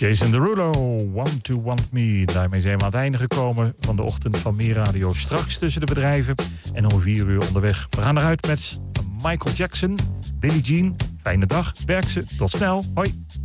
Jason Derulo, Want to Want Me. Daarmee zijn we aan het einde gekomen van de ochtend van Meer Radio. Straks tussen de bedrijven en om 4 uur onderweg. We gaan eruit met Michael Jackson, Billie Jean. Fijne dag, werk ze. Tot snel. Hoi.